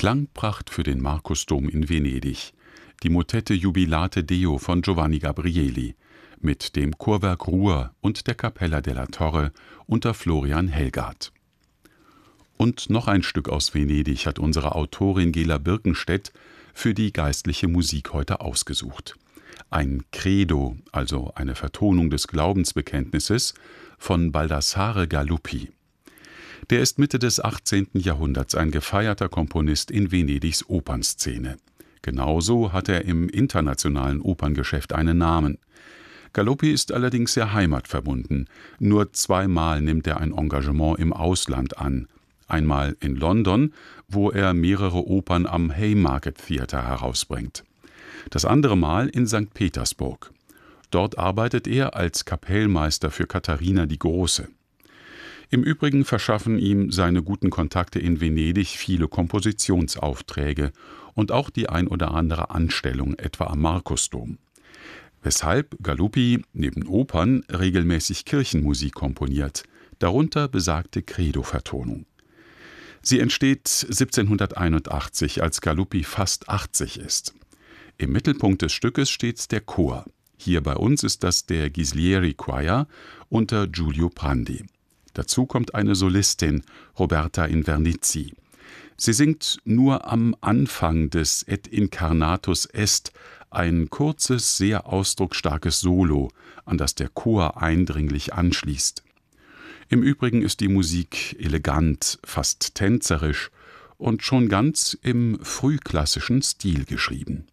Klangpracht für den Markusdom in Venedig, die Motette Jubilate Deo von Giovanni Gabrieli mit dem Chorwerk Ruhr und der Cappella della Torre unter Florian Helgard. Und noch ein Stück aus Venedig hat unsere Autorin Gela Birkenstedt für die geistliche Musik heute ausgesucht. Ein Credo, also eine Vertonung des Glaubensbekenntnisses von Baldassare Galuppi. Der ist Mitte des 18. Jahrhunderts ein gefeierter Komponist in Venedigs Opernszene. Genauso hat er im internationalen Operngeschäft einen Namen. Galuppi ist allerdings sehr heimatverbunden. Nur 2-mal nimmt er ein Engagement im Ausland an. Einmal in London, wo er mehrere Opern am Haymarket Theatre herausbringt. Das andere Mal in St. Petersburg. Dort arbeitet er als Kapellmeister für Katharina die Große. Im Übrigen verschaffen ihm seine guten Kontakte in Venedig viele Kompositionsaufträge und auch die ein oder andere Anstellung, etwa am Markusdom. Weshalb Galuppi neben Opern regelmäßig Kirchenmusik komponiert, darunter besagte Credo-Vertonung. Sie entsteht 1781, als Galuppi fast 80 ist. Im Mittelpunkt des Stückes steht der Chor. Hier bei uns ist das der Ghislieri Choir unter Giulio Prandi. Dazu kommt eine Solistin, Roberta Invernizzi. Sie singt nur am Anfang des Et incarnatus est ein kurzes, sehr ausdrucksstarkes Solo, an das der Chor eindringlich anschließt. Im Übrigen ist die Musik elegant, fast tänzerisch und schon ganz im frühklassischen Stil geschrieben.